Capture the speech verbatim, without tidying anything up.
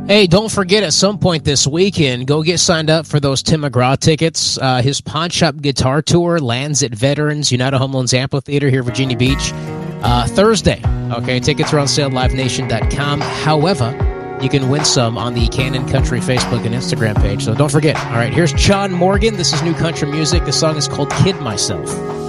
Hey, don't forget at some point this weekend, go get signed up for those Tim McGraw tickets. Uh, his Pawn Shop Guitar Tour lands at Veterans United Home Loans Amphitheater here, Virginia Beach, uh, Thursday. Okay, tickets are on sale at live nation dot com. However, you can win some on the Canon Country Facebook and Instagram page, so don't forget. All right, here's Sean Morgan. This is New Country Music. The song is called Kid Myself.